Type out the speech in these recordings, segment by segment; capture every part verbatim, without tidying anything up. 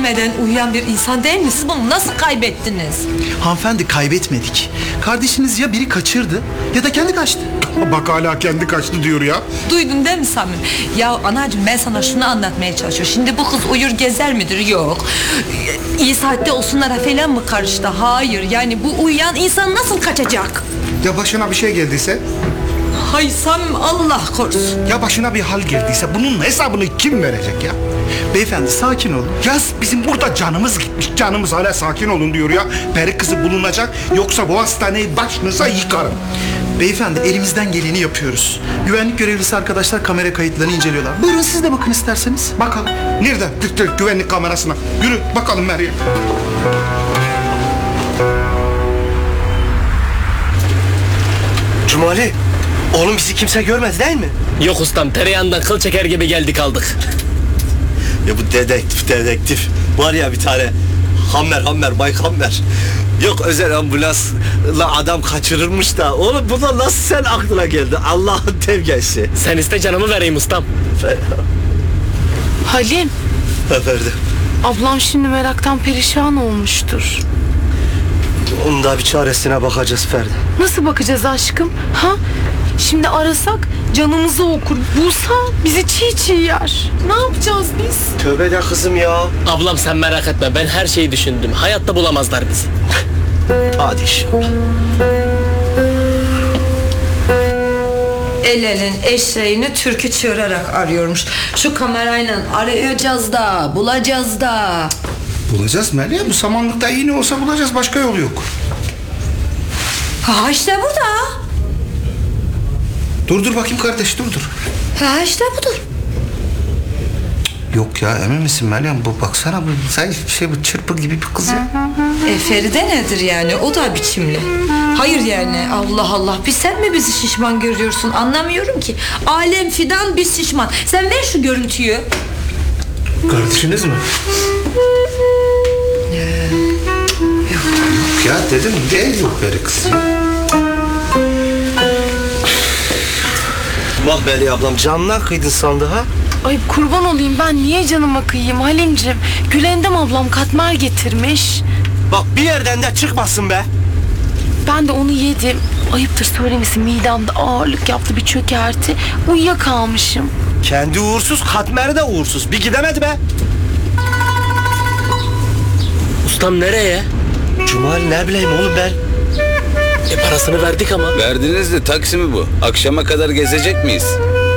ölmeden uyuyan bir insan değil mi? Siz bunu nasıl kaybettiniz? Hanımefendi, kaybetmedik. Kardeşiniz ya biri kaçırdı ya da kendi kaçtı. Bak hala kendi kaçtı diyor ya. Duydun değil mi Samim? Ya anacığım, ben sana şunu anlatmaya çalışıyorum. Şimdi bu kız uyur gezer midir? Yok. İyi saatte olsunlara falan mı karıştı? Hayır. Yani bu uyuyan insan nasıl kaçacak? Ya başına bir şey geldiyse? Hay Samim, Allah korusun. Ya başına bir hal geldiyse bunun hesabını kim verecek ya? Beyefendi, sakin olun. Ya bizim burada canımız gitmiş, canımız hala, sakin olun diyor ya. Peri kızı bulunacak, yoksa bu hastaneyi başınıza yıkarım. Beyefendi, elimizden geleni yapıyoruz. Güvenlik görevlisi arkadaşlar kamera kayıtlarını inceliyorlar. Buyurun, siz de bakın isterseniz. Bakalım. Nerede? Tık tık güvenlik kamerasına. Yürü bakalım Meryem. Cumali, oğlum bizi kimse görmez değil mi? Yok ustam, tereyağından kıl çeker gibi geldik aldık. Ya bu dedektif dedektif var ya, bir tane Hammer Hammer Bay Hammer. Yok, özel ambulansla adam kaçırılmış da. Oğlum buna nasıl sen aklına geldi? Allah'ın tevgesi. Sen iste, canımı vereyim ustam. Halim, Efendim. ablam şimdi meraktan perişan olmuştur. Onun da bir çaresine bakacağız Ferdi. Nasıl bakacağız aşkım? Ha? Şimdi arasak canımızı okur. Bulsa bizi çiğ çiğ yer. Ne yapacağız biz? Tövbe de kızım ya. Ablam sen merak etme, ben her şeyi düşündüm. Hayatta bulamazlar bizi. Hadi inşallah. El elin eşeğini türkü çığırarak arıyormuş. Şu kamerayla arayacağız da, bulacağız da. Bulacağız Meryem. Bu samanlıkta iğne olsa bulacağız. Başka yolu yok. Ha işte burada. Dur dur bakayım kardeş, dur dur. Ha işte budur. Yok ya, emin misin Meryem? Bu baksana, bu zayıf bir şey, bu çırpır gibi bir kız ya. E Feride nedir yani? O da biçimli. Hayır yani, Allah Allah. Bir sen mi bizi şişman görüyorsun? Anlamıyorum ki. Alem fidan, biz şişman. Sen ver şu görüntüyü. Kardeşiniz mi? Ee, Yok ya, dedim değil, yok böyle kız. Bak Beli ablam, canına kıydın sandı ha. Ay kurban olayım, ben niye canıma kıyayım Halimciğim? Gülendam ablam katmer getirmiş. Bak bir yerden de çıkmasın be. Ben de onu yedim. Ayıptır söylemesi, midemde ağırlık yaptı, bir çökerti. Uyuyakalmışım. Kendi uğursuz, katmeri de uğursuz. Bir gidemedi be. Ustam nereye? Cumali ne bileyim oğlum ben. E parasını verdik ama. Verdiniz de taksi mi bu? Akşama kadar gezecek miyiz?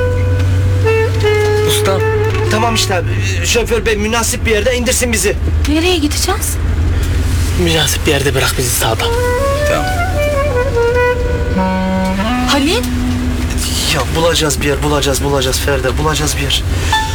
Ustam. Tamam işte, şoför bey münasip bir yerde indirsin bizi. Nereye gideceğiz? Münasip bir yerde bırak bizi, sağda. Tamam. Halim? Ya bulacağız bir yer, bulacağız, bulacağız Feride, bulacağız bir yer.